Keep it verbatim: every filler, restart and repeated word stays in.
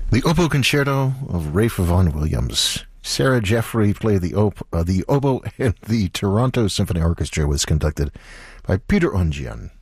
The Oboe Concerto of Ralph Vaughan Williams. Sarah Jeffrey played the, op- uh, the oboe, and the Toronto Symphony Orchestra was conducted by Peter Ongian.